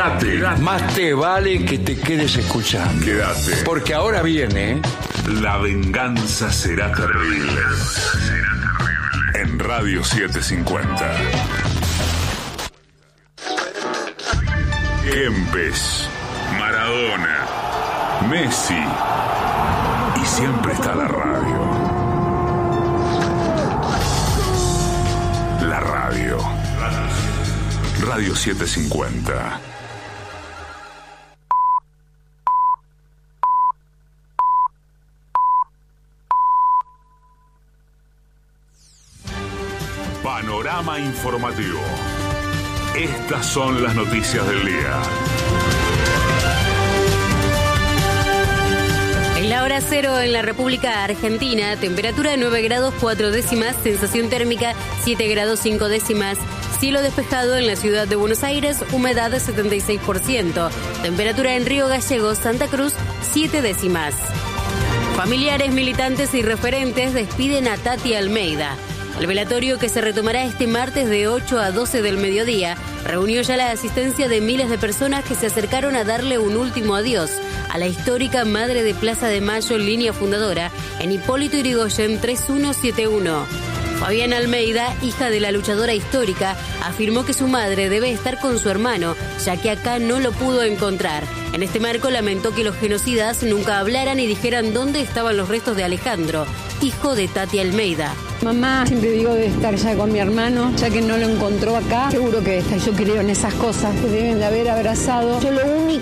Quédate. Más te vale que te quedes escuchando. Quédate. Porque ahora viene... La venganza será terrible. En Radio 750. Kempes, Maradona, Messi. Y siempre está la radio. La radio. Radio 750. Panorama informativo. Estas son las noticias del día. En la hora cero en la República Argentina, temperatura 9 grados 4 décimas, sensación térmica 7 grados 5 décimas, cielo despejado en la ciudad de Buenos Aires, humedad 76%, temperatura en Río Gallegos, Santa Cruz 7 décimas. Familiares, militantes y referentes despiden a Tati Almeida. El velatorio, que se retomará este martes de 8 a 12 del mediodía, reunió ya la asistencia de miles de personas que se acercaron a darle un último adiós a la histórica madre de Plaza de Mayo, línea fundadora, en Hipólito Yrigoyen 3171. Fabiana Almeida, hija de la luchadora histórica, afirmó que su madre debe estar con su hermano, ya que acá no lo pudo encontrar. En este marco lamentó que los genocidas nunca hablaran y dijeran dónde estaban los restos de Alejandro, hijo de Tati Almeida. Mamá, siempre digo, debe estar ya con mi hermano, ya que no lo encontró acá. Seguro que está. Yo creo en esas cosas que deben de haber abrazado. Yo lo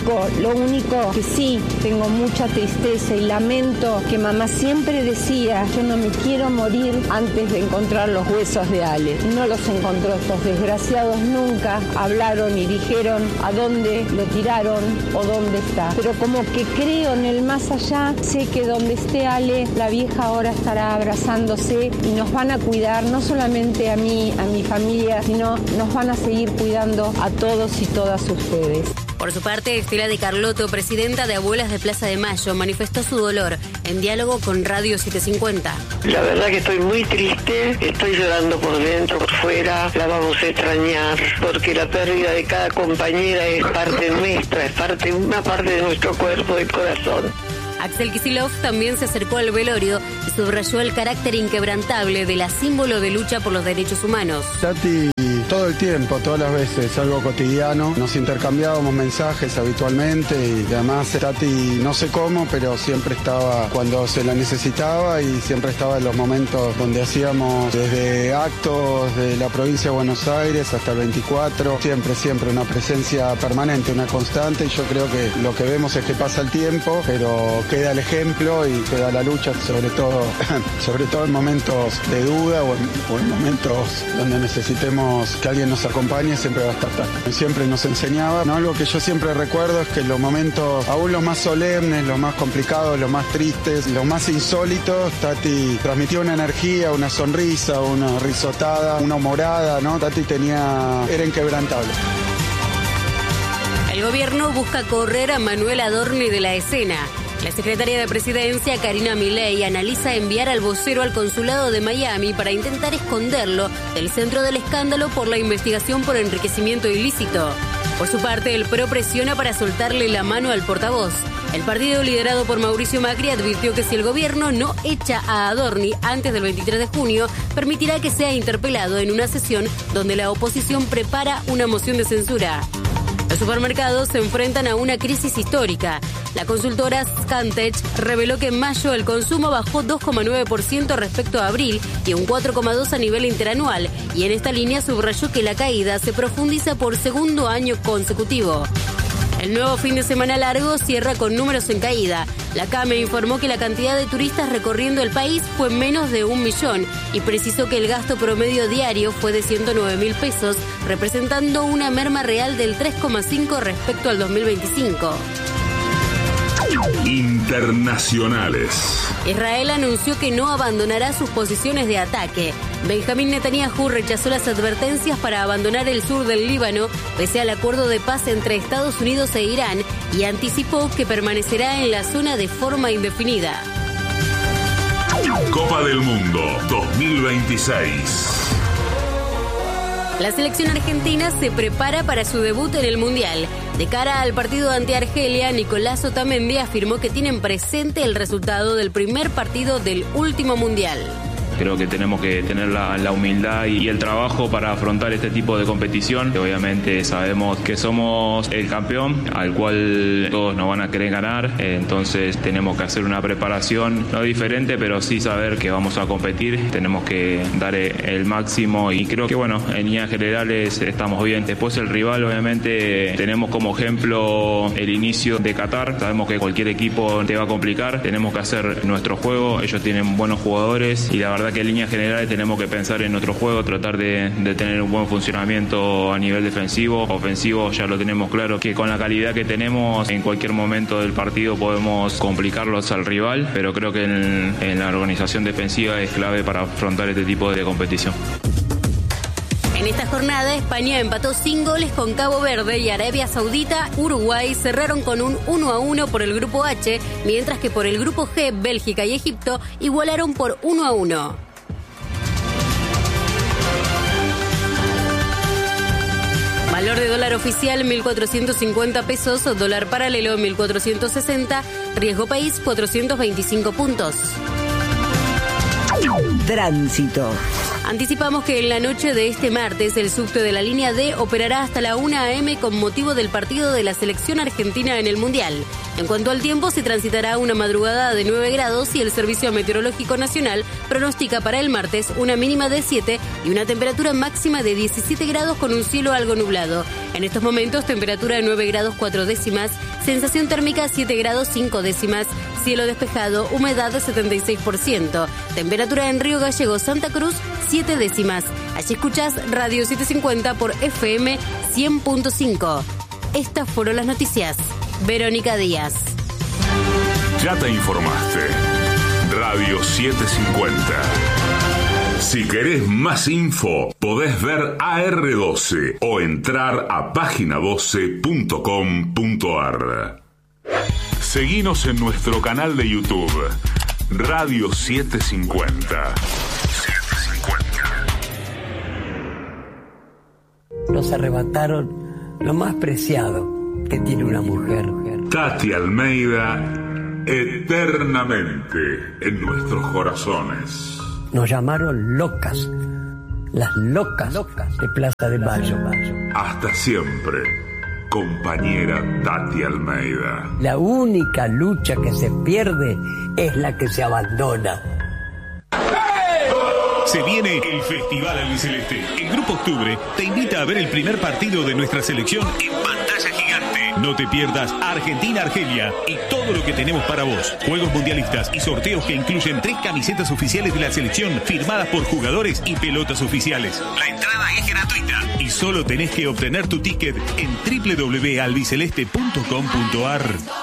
único que sí tengo mucha tristeza y lamento, que mamá siempre decía, yo no me quiero morir antes de encontrar los huesos de Ale. No los encontró. Estos desgraciados nunca hablaron y dijeron a dónde lo tiraron o dónde está. Pero como que creo en el más allá, sé que donde esté Ale, la vieja ahora estará abrazándose y nos van a cuidar, no solamente a mí, a mi familia, sino nos van a seguir cuidando a todos y todas ustedes. Por su parte, Estela de Carlotto, presidenta de Abuelas de Plaza de Mayo, manifestó su dolor en diálogo con Radio 750. La verdad que estoy muy triste, estoy llorando por dentro, por fuera, la vamos a extrañar, porque la pérdida de cada compañera es parte nuestra, es una parte de nuestro cuerpo y corazón. Axel Kicillof también se acercó al velorio y subrayó el carácter inquebrantable de la símbolo de lucha por los derechos humanos. Tati, todo el tiempo, todas las veces, algo cotidiano. Nos intercambiábamos mensajes habitualmente y además Tati, no sé cómo, pero siempre estaba cuando se la necesitaba y siempre estaba en los momentos donde hacíamos desde actos de la provincia de Buenos Aires hasta el 24. Siempre una presencia permanente, una constante, y yo creo que lo que vemos es que pasa el tiempo, pero queda el ejemplo y queda la lucha, sobre todo en momentos de duda o en momentos donde necesitemos que alguien nos acompañe, siempre va a estar Tati. Siempre nos enseñaba, ¿no? Algo que yo siempre recuerdo es que en los momentos, aún los más solemnes, los más complicados, los más tristes, los más insólitos, Tati transmitía una energía, una sonrisa, una risotada, una humorada, ¿no? Tati era inquebrantable. El gobierno busca correr a Manuel Adorni de la escena. La secretaria de Presidencia, Karina Milei, analiza enviar al vocero al consulado de Miami para intentar esconderlo del centro del escándalo por la investigación por enriquecimiento ilícito. Por su parte, el PRO presiona para soltarle la mano al portavoz. El partido liderado por Mauricio Macri advirtió que si el gobierno no echa a Adorni antes del 23 de junio, permitirá que sea interpelado en una sesión donde la oposición prepara una moción de censura. Los supermercados se enfrentan a una crisis histórica. La consultora Scantech reveló que en mayo el consumo bajó 2,9% respecto a abril y un 4,2% a nivel interanual, y en esta línea subrayó que la caída se profundiza por segundo año consecutivo. El nuevo fin de semana largo cierra con números en caída. La CAME informó que la cantidad de turistas recorriendo el país fue menos de 1 millón y precisó que el gasto promedio diario fue de 109.000 pesos, representando una merma real del 3,5% respecto al 2025. Internacionales. Israel anunció que no abandonará sus posiciones de ataque. Benjamín Netanyahu rechazó las advertencias para abandonar el sur del Líbano pese al acuerdo de paz entre Estados Unidos e Irán y anticipó que permanecerá en la zona de forma indefinida. Copa del Mundo 2026. La selección argentina se prepara para su debut en el Mundial. De cara al partido ante Argelia, Nicolás Otamendi afirmó que tienen presente el resultado del primer partido del último Mundial. Creo que tenemos que tener la humildad y el trabajo para afrontar este tipo de competición. Obviamente sabemos que somos el campeón, al cual todos nos van a querer ganar. Entonces tenemos que hacer una preparación, no diferente, pero sí saber que vamos a competir. Tenemos que dar el máximo y creo que, bueno, en líneas generales estamos bien. Después el rival, obviamente, tenemos como ejemplo el inicio de Qatar. Sabemos que cualquier equipo te va a complicar. Tenemos que hacer nuestro juego. Ellos tienen buenos jugadores y la verdad que en líneas generales tenemos que pensar en nuestro juego, tratar de tener un buen funcionamiento a nivel defensivo. Ofensivo ya lo tenemos claro que con la calidad que tenemos en cualquier momento del partido podemos complicarlos al rival, pero creo que en la organización defensiva es clave para afrontar este tipo de competición. En esta jornada, España empató sin goles con Cabo Verde y Arabia Saudita, Uruguay cerraron con un 1-1 por el grupo H, mientras que por el grupo G, Bélgica y Egipto igualaron por 1-1. Valor de dólar oficial 1.450 pesos, dólar paralelo 1.460, riesgo país 425 puntos. Tránsito. Anticipamos que en la noche de este martes el subte de la línea D operará hasta la 1 a.m. con motivo del partido de la selección argentina en el Mundial. En cuanto al tiempo, se transitará una madrugada de 9 grados y el Servicio Meteorológico Nacional pronostica para el martes una mínima de 7 y una temperatura máxima de 17 grados con un cielo algo nublado. En estos momentos, temperatura de 9 grados 4 décimas, sensación térmica 7 grados 5 décimas, cielo despejado, humedad de 76%, temperatura en Río Gallegos, Santa Cruz, 7 décimas. Allí escuchás Radio 750 por FM 100.5. Estas fueron las noticias. Verónica Díaz. Ya te informaste. Radio 750. Si querés más info, podés ver AR12 o entrar a página12.com.ar. Seguinos en nuestro canal de YouTube, Radio 750. Nos arrebataron lo más preciado que tiene una mujer. Tati Almeida, eternamente en nuestros corazones. Nos llamaron locas, las locas de Plaza de Mayo. Hasta siempre, compañera Tati Almeida. La única lucha que se pierde es la que se abandona. Se viene el Festival Albiceleste. El Grupo Octubre te invita a ver el primer partido de nuestra selección en pantalla gigante. No te pierdas Argentina-Argelia y todo lo que tenemos para vos. Juegos mundialistas y sorteos que incluyen 3 camisetas oficiales de la selección firmadas por jugadores y pelotas oficiales. La entrada es gratuita y solo tenés que obtener tu ticket en www.albiceleste.com.ar.